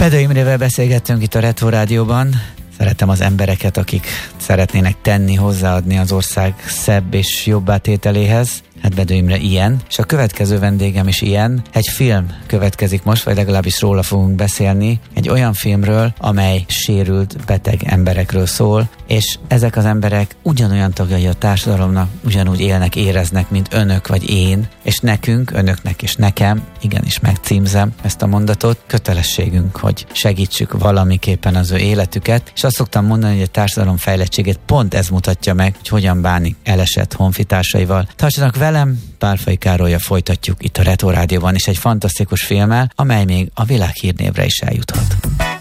Bedő Imrével beszélgettünk itt a Retro Rádióban. Szeretem az embereket, akik szeretnének tenni, hozzáadni az ország szebb és jobbá tételéhez. Hát Bedő Imre ilyen, és a következő vendégem is ilyen. Egy film következik most, vagy legalábbis róla fogunk beszélni. Egy olyan filmről, amely sérült, beteg emberekről szól, és ezek az emberek ugyanolyan tagjai a társadalomnak, ugyanúgy élnek, éreznek, mint önök vagy én, és nekünk, önöknek és nekem, igenis megcímzem ezt a mondatot, kötelességünk, hogy segítsük valamiképpen az ő életüket, és azt szoktam mondani, hogy a társadalom fejlettségét pont ez mutatja meg, hogy hogyan bánik elesett honfitársaival. Tartsanak velem, Pálfai Károlyal folytatjuk itt a Retro Rádióban, és egy fantasztikus filmmel, amely még a világhírnévre is eljuthat.